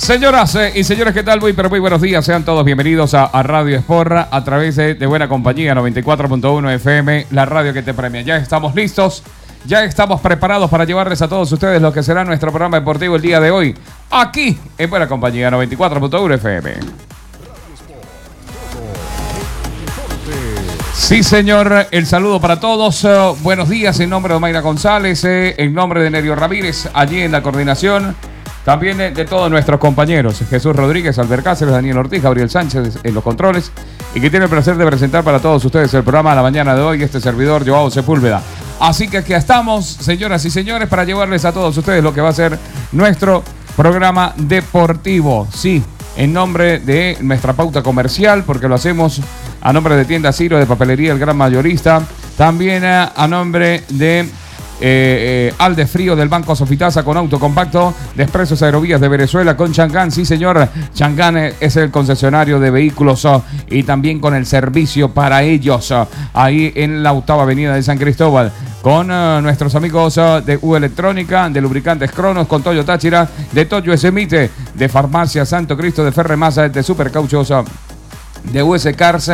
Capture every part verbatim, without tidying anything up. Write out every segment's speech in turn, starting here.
Señoras eh, y señores, ¿qué tal? Muy, pero muy buenos días. Sean todos bienvenidos a, a Radio Sport a través de, de Buena Compañía noventa y cuatro punto uno F M, la radio que te premia. Ya estamos listos, ya estamos preparados para llevarles a todos ustedes lo que será nuestro programa deportivo el día de hoy, aquí en Buena Compañía noventa y cuatro punto uno F M. Sí, señor, el saludo para todos. Uh, buenos días en nombre de Mayra González, eh, en nombre de Nerio Ramírez, allí en la coordinación. También de, de todos nuestros compañeros, Jesús Rodríguez, Albert Cáceres, Daniel Ortiz, Gabriel Sánchez en los controles, y que tiene el placer de presentar para todos ustedes el programa de la mañana de hoy, este servidor Joao Sepúlveda. Así que aquí estamos, señoras y señores, para llevarles a todos ustedes lo que va a ser nuestro programa deportivo. Sí, en nombre de nuestra pauta comercial, porque lo hacemos a nombre de Tienda Ciro, de Papelería El Gran Mayorista, también a, a nombre de... Eh, eh, Alde Frío del Banco Sofitasa con auto compacto, de Expresos Aerovías de Venezuela con Changán. Sí, señor, Changán es el concesionario de vehículos oh, y también con el servicio para ellos oh, ahí en la octava avenida de San Cristóbal, con uh, nuestros amigos uh, de U Electrónica, de Lubricantes Cronos, con Toyo Táchira, de Toyo Esemite, de Farmacia Santo Cristo, de Ferremasa, de Supercauchos uh, de U S Cars,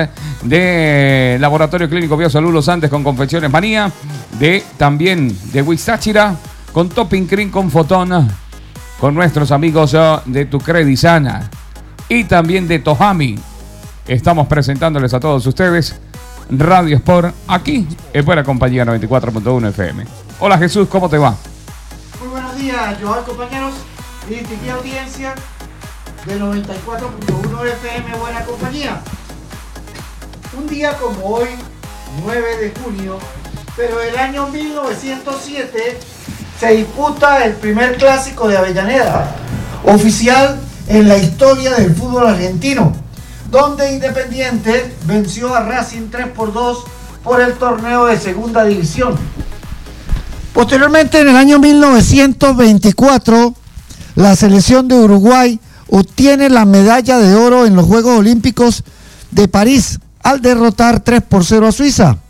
de Laboratorio Clínico Biosalud Los Andes con Confecciones Manía, de también de Huiztáchira con Topping Cream con Fotón, con nuestros amigos de Tu Credisana y también de Tohami. Estamos presentándoles a todos ustedes Radio Sport aquí en Buena Compañía noventa y cuatro punto uno F M. Hola Jesús, ¿cómo te va? Muy buenos días, Joao, compañeros y distinguida audiencia de noventa y cuatro punto uno F M Buena Compañía. Un día como hoy, nueve de junio, pero el año mil novecientos siete, se disputa el primer clásico de Avellaneda, oficial en la historia del fútbol argentino, donde Independiente venció a Racing tres por dos por el torneo de segunda división. Posteriormente, en el año mil novecientos veinticuatro, la selección de Uruguay obtiene la medalla de oro en los Juegos Olímpicos de París al derrotar tres por cero a Suiza.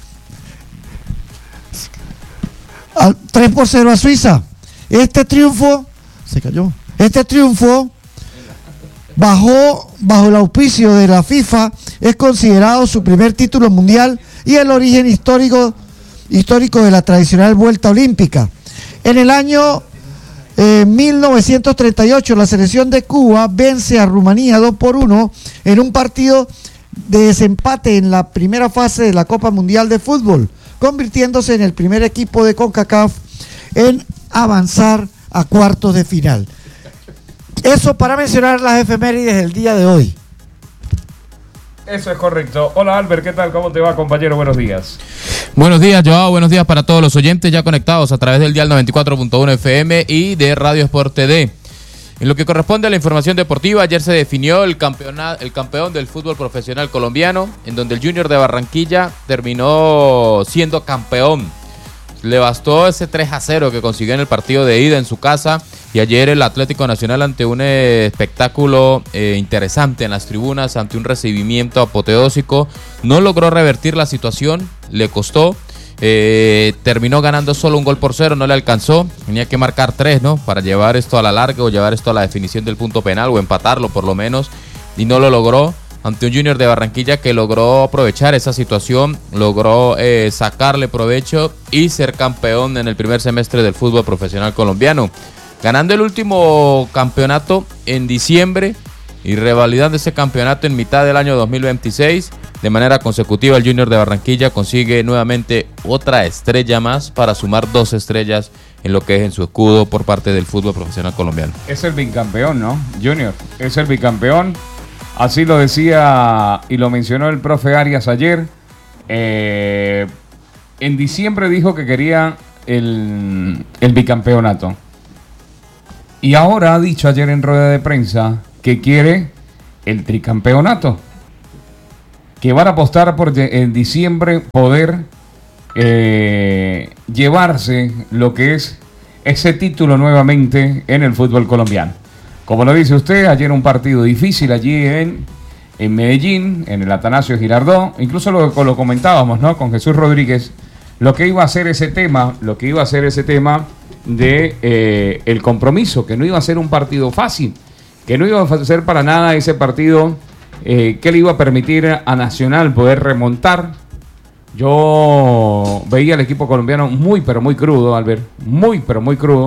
Al, tres por cero a Suiza. Este triunfo, se cayó. Este triunfo, bajo, bajo el auspicio de la FIFA, es considerado su primer título mundial y el origen histórico, histórico de la tradicional vuelta olímpica. En el año En eh, mil novecientos treinta y ocho, la selección de Cuba vence a Rumanía dos por uno en un partido de desempate en la primera fase de la Copa Mundial de Fútbol, convirtiéndose en el primer equipo de CONCACAF en avanzar a cuartos de final. Eso para mencionar las efemérides del día de hoy. Eso es correcto. Hola Albert, ¿qué tal? ¿Cómo te va, compañero? Buenos días. Buenos días, Joao. Buenos días para todos los oyentes ya conectados a través del dial noventa y cuatro punto uno F M y de Radio Sport T D. En lo que corresponde a la información deportiva, ayer se definió el, el campeón del fútbol profesional colombiano, en donde el Junior de Barranquilla terminó siendo campeón. Le bastó ese tres a cero que consiguió en el partido de ida en su casa, y ayer el Atlético Nacional, ante un eh, espectáculo eh, interesante en las tribunas, ante un recibimiento apoteósico, no logró revertir la situación, le costó, eh, terminó ganando solo un gol por cero, no le alcanzó, tenía que marcar tres, ¿no?, para llevar esto a la larga o llevar esto a la definición del punto penal o empatarlo por lo menos, y no lo logró. Ante un Junior de Barranquilla que logró aprovechar esa situación, logró eh, sacarle provecho y ser campeón en el primer semestre del fútbol profesional colombiano, ganando el último campeonato en diciembre y revalidando ese campeonato en mitad del año dos mil veintiséis. De manera consecutiva, el Junior de Barranquilla consigue nuevamente otra estrella más para sumar dos estrellas en lo que es en su escudo por parte del fútbol profesional colombiano. Es el bicampeón, ¿no? Junior, es el bicampeón. Así lo decía y lo mencionó el profe Arias ayer. Eh, en diciembre dijo que quería el, el bicampeonato. Y ahora ha dicho ayer en rueda de prensa que quiere el tricampeonato. Que van a apostar por en diciembre poder eh, llevarse lo que es ese título nuevamente en el fútbol colombiano. Como lo dice usted, ayer un partido difícil allí en, en Medellín, en el Atanasio Girardot. Incluso lo, lo comentábamos, ¿no?, con Jesús Rodríguez, lo que iba a ser ese tema, lo que iba a ser ese tema de eh, el compromiso, que no iba a ser un partido fácil, que no iba a hacer para nada ese partido eh, que le iba a permitir a Nacional poder remontar. Yo veía al equipo colombiano muy, pero muy crudo, Albert, muy, pero muy crudo,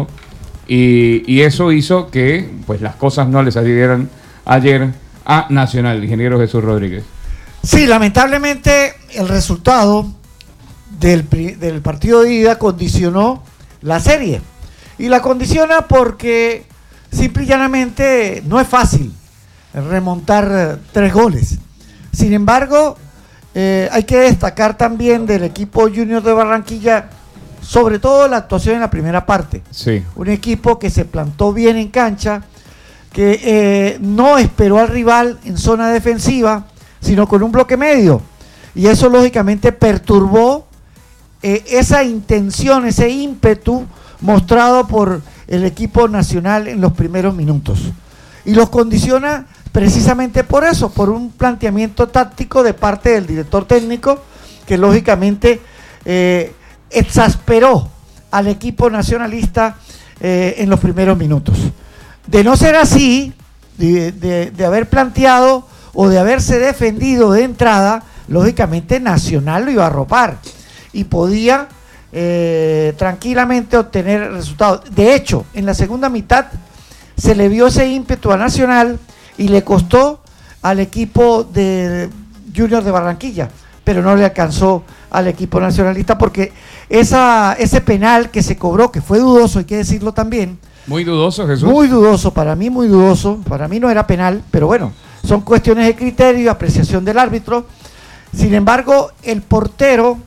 y, y eso hizo que pues las cosas no le salieran ayer a Nacional, ingeniero Jesús Rodríguez. Sí, lamentablemente el resultado del, del partido de ida condicionó la serie, y la condiciona porque simple y llanamente no es fácil remontar eh, tres goles. Sin embargo, eh, hay que destacar también del equipo Junior de Barranquilla, sobre todo la actuación en la primera parte. Sí. Un equipo que se plantó bien en cancha, que eh, no esperó al rival en zona defensiva, sino con un bloque medio. Y eso lógicamente perturbó eh, esa intención, ese ímpetu mostrado por el equipo nacional en los primeros minutos. Y los condiciona precisamente por eso, por un planteamiento táctico de parte del director técnico que lógicamente eh, exasperó al equipo nacionalista eh, en los primeros minutos. De no ser así, de, de, de haber planteado o de haberse defendido de entrada, lógicamente Nacional lo iba a arropar y podía eh, tranquilamente obtener resultados. De hecho, en la segunda mitad se le vio ese ímpetu a Nacional y le costó al equipo de Junior de Barranquilla, pero no le alcanzó al equipo nacionalista porque esa, ese penal que se cobró, que fue dudoso, hay que decirlo también. Muy dudoso, Jesús. Muy dudoso, para mí muy dudoso, para mí no era penal, pero bueno, son cuestiones de criterio y apreciación del árbitro. Sin embargo, el portero,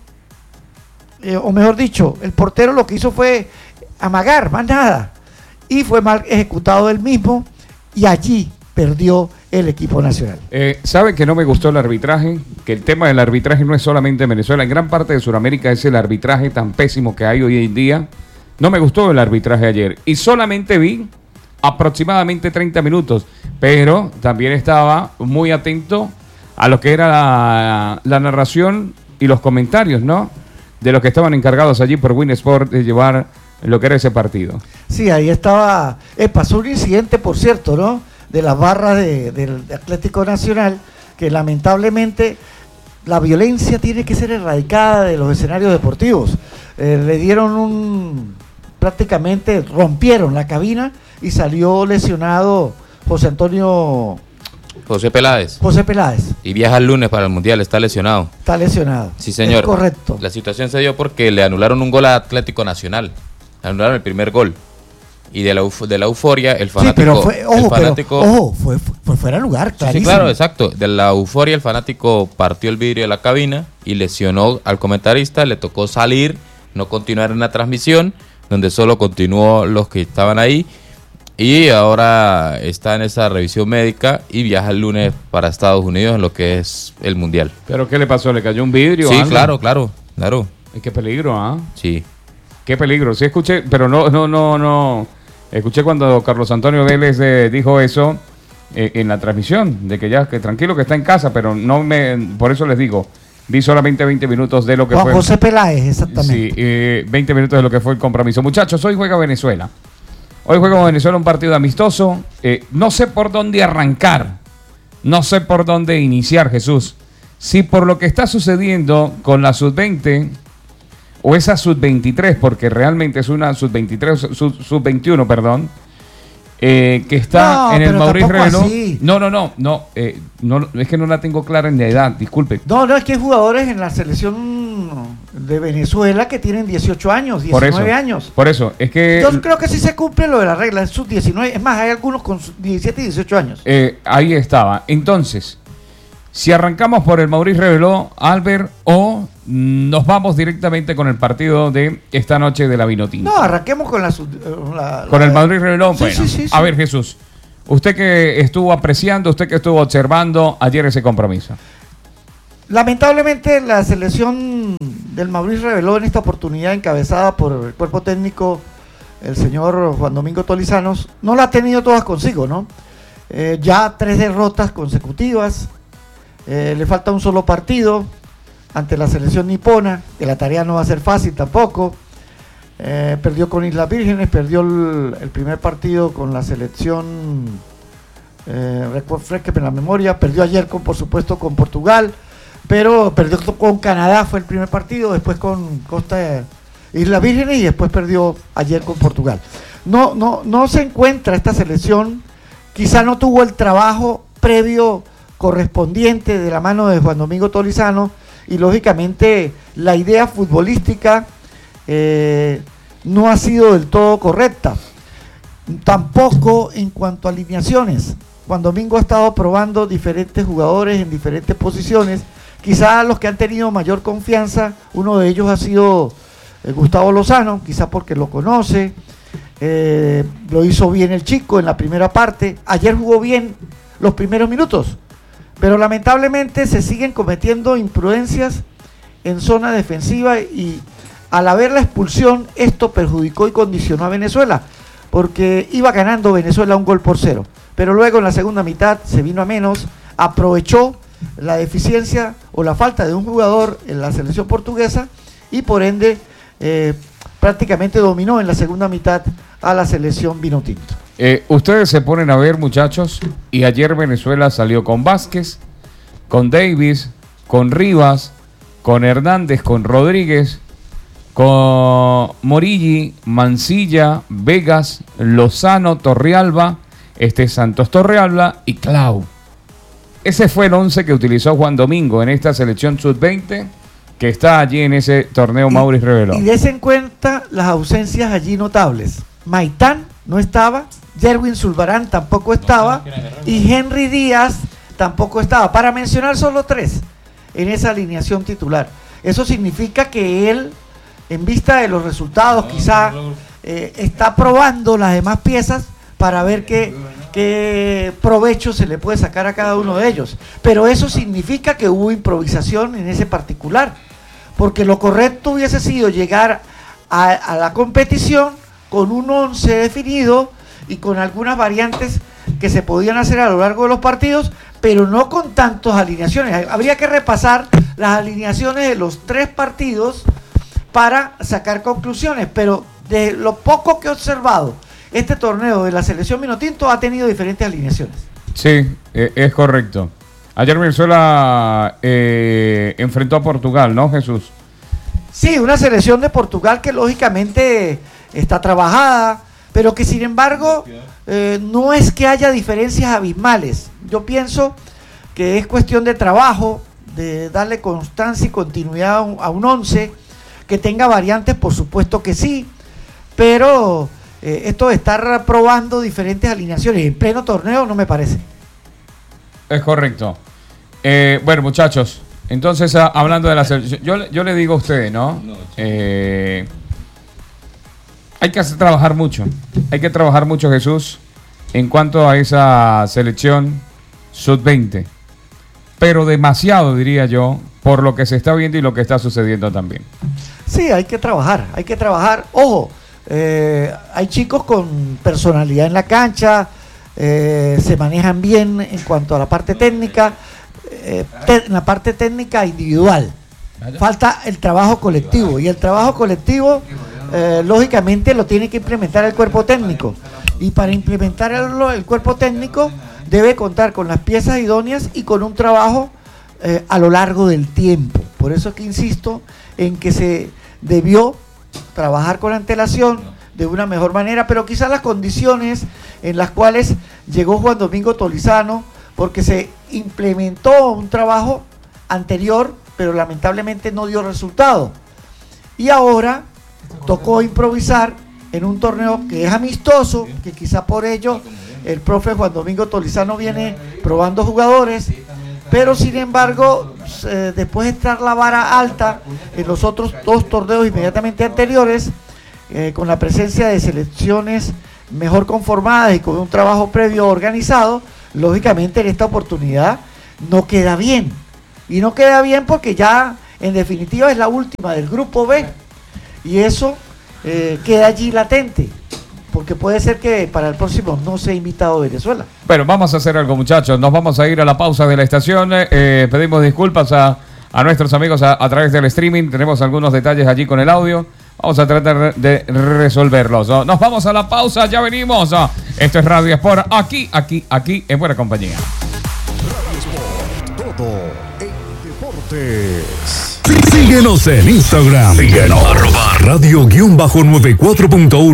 eh, o mejor dicho, el portero lo que hizo fue amagar, más nada, y fue mal ejecutado él mismo, y allí perdió el equipo nacional. Eh, ¿Sabe que no me gustó el arbitraje? Que el tema del arbitraje no es solamente en Venezuela, en gran parte de Sudamérica es el arbitraje tan pésimo que hay hoy en día. No me gustó el arbitraje ayer y solamente vi aproximadamente treinta minutos, pero también estaba muy atento a lo que era la, la narración y los comentarios, ¿no? De los que estaban encargados allí por Win Sport de llevar lo que era ese partido. Sí, ahí estaba, eh, pasó un incidente, por cierto, ¿no? De las barras de, del Atlético Nacional, que lamentablemente la violencia tiene que ser erradicada de los escenarios deportivos. Eh, le dieron un, prácticamente rompieron la cabina y salió lesionado José Antonio... José Peláez. José Peláez. Y viaja el lunes para el Mundial, está lesionado. Está lesionado. Sí, señor. Es correcto. La situación se dio porque le anularon un gol a Atlético Nacional. Le anularon el primer gol. Y de la, uf de la euforia, el fanático... Sí, pero fue, ojo, el fanático, pero, ojo, fue, fue fuera de lugar, clarísimo. Sí, sí, claro, exacto. De la euforia, el fanático partió el vidrio de la cabina y lesionó al comentarista. Le tocó salir, no continuar en la transmisión, donde solo continuó los que estaban ahí. Y ahora está en esa revisión médica y viaja el lunes para Estados Unidos en lo que es el Mundial. ¿Pero qué le pasó? ¿Le cayó un vidrio? Sí, algo? claro, claro, claro. Es que peligro, ¿ah? ¿eh? Sí. Qué peligro. Sí escuché, pero no, no, no, no... Escuché cuando Carlos Antonio Vélez eh, dijo eso eh, en la transmisión, de que ya, que tranquilo que está en casa, pero no me, por eso les digo, vi solamente veinte minutos de lo que Juan fue. José Peláez, exactamente. Sí, eh, veinte minutos de lo que fue el compromiso. Muchachos, hoy juega Venezuela. Hoy juega Venezuela un partido amistoso. Eh, no sé por dónde arrancar, no sé por dónde iniciar, Jesús. Si por lo que está sucediendo con la sub veinte... o esa sub veintitrés, porque realmente es una sub veintitrés, sub veintiuno, perdón, eh, que está no, en el Maurice Reveló. No, no, no, no, eh, no, es que no la tengo clara en la edad, disculpe. No, no, es que hay jugadores en la selección de Venezuela que tienen dieciocho años, diecinueve por eso, años. Por eso, es que... Yo creo que sí se cumple lo de la regla, es sub diecinueve, es más, hay algunos con diecisiete y dieciocho años. Eh, ahí estaba. Entonces, si arrancamos por el Maurice Reveló, Albert, o nos vamos directamente con el partido de esta noche de la Vinotinto. No, arranquemos con la... la con la, el Maurice Reveló. Sí, bueno, sí, sí, sí. A ver, Jesús, usted que estuvo apreciando, usted que estuvo observando ayer ese compromiso. Lamentablemente la selección del Maurice Reveló en esta oportunidad encabezada por el cuerpo técnico, el señor Juan Domingo Tolizanos, no la ha tenido todas consigo, ¿no? Eh, ya tres derrotas consecutivas. Eh, le falta un solo partido ante la selección nipona, que la tarea no va a ser fácil tampoco. Eh, perdió con Islas Vírgenes, perdió el, el primer partido con la selección eh, refresqueme en la memoria, perdió ayer con, por supuesto, con Portugal, pero perdió con Canadá, fue el primer partido, después con Costa Islas Vírgenes y después perdió ayer con Portugal. No, no, no se encuentra esta selección, quizá no tuvo el trabajo previo correspondiente de la mano de Juan Domingo Tolizano y lógicamente la idea futbolística eh, no ha sido del todo correcta. Tampoco en cuanto a alineaciones. Juan Domingo ha estado probando diferentes jugadores en diferentes posiciones. Quizá los que han tenido mayor confianza, uno de ellos ha sido eh, Gustavo Lozano, quizá porque lo conoce, eh, lo hizo bien el chico en la primera parte. Ayer jugó bien los primeros minutos, pero lamentablemente se siguen cometiendo imprudencias en zona defensiva y al haber la expulsión esto perjudicó y condicionó a Venezuela, porque iba ganando Venezuela un gol por cero, pero luego en la segunda mitad se vino a menos, aprovechó la deficiencia o la falta de un jugador en la selección portuguesa y por ende eh, prácticamente dominó en la segunda mitad a la selección vinotinto. Eh, ustedes se ponen a ver, muchachos, y ayer Venezuela salió con Vázquez, con Davis, con Rivas, con Hernández, con Rodríguez, con Morilli, Mancilla, Vegas, Lozano, Torrealba, este Santos Torrealba y Clau. Ese fue el once que utilizó Juan Domingo en esta selección sub veinte que está allí en ese torneo y, Maurice reveló. Y des en cuenta las ausencias allí notables. Maitán no estaba, Yerwin Zulbarán tampoco estaba y Henry Díaz tampoco estaba, para mencionar solo tres en esa alineación titular. Eso significa que él, en vista de los resultados, quizá eh, está probando las demás piezas para ver qué, qué provecho se le puede sacar a cada uno de ellos. Pero eso significa que hubo improvisación en ese particular, porque lo correcto hubiese sido llegar a, a la competición con un once definido y con algunas variantes que se podían hacer a lo largo de los partidos, pero no con tantas alineaciones. Habría que repasar las alineaciones de los tres partidos para sacar conclusiones, pero de lo poco que he observado, este torneo de la selección vinotinto ha tenido diferentes alineaciones. Sí, eh, es correcto. Ayer Venezuela eh, enfrentó a Portugal, ¿no, Jesús? Sí, una selección de Portugal que lógicamente está trabajada, pero que sin embargo eh, no es que haya diferencias abismales. Yo pienso que es cuestión de trabajo, de darle constancia y continuidad a un, a un once, que tenga variantes, por supuesto que sí, pero eh, esto de estar probando diferentes alineaciones en pleno torneo no me parece. Es correcto. Eh, bueno, muchachos, entonces a, hablando de la selección, yo, yo le digo a ustedes, ¿no? Eh, hay que hacer, trabajar mucho, hay que trabajar mucho, Jesús, en cuanto a esa selección sub veinte, pero demasiado, diría yo, por lo que se está viendo y lo que está sucediendo también. Sí, hay que trabajar, hay que trabajar. Ojo, eh, hay chicos con personalidad en la cancha, eh, se manejan bien en cuanto a la parte técnica, eh, te, en la parte técnica individual. Falta el trabajo colectivo y el trabajo colectivo, eh, lógicamente, lo tiene que implementar el cuerpo técnico. Y para implementar el, el cuerpo técnico debe contar con las piezas idóneas y con un trabajo eh, a lo largo del tiempo. Por eso es que insisto en que se debió trabajar con antelación de una mejor manera, pero quizás las condiciones en las cuales llegó Juan Domingo Tolizano, porque se implementó un trabajo anterior, pero lamentablemente no dio resultado. Y ahora tocó improvisar en un torneo que es amistoso, que quizá por ello el profe Juan Domingo Tolizano viene probando jugadores, pero sin embargo, eh, después de estar la vara alta en los otros dos torneos inmediatamente anteriores, eh, con la presencia de selecciones mejor conformadas y con un trabajo previo organizado, lógicamente en esta oportunidad no queda bien. Y no queda bien porque ya en definitiva es la última del grupo B. Y eso eh, queda allí latente, porque puede ser que para el próximo no sea invitado Venezuela. Bueno, vamos a hacer algo, muchachos. Nos vamos a ir a la pausa de la estación. Eh, pedimos disculpas a, a nuestros amigos a, a través del streaming. Tenemos algunos detalles allí con el audio. Vamos a tratar de resolverlos. Nos vamos a la pausa, ya venimos. Esto es Radio Sport, aquí, aquí, aquí, en buena compañía. Radio Sport, todo en deportes. Síguenos en Instagram. Síguenos. Arroba radio guión bajo noventa y cuatro punto uno.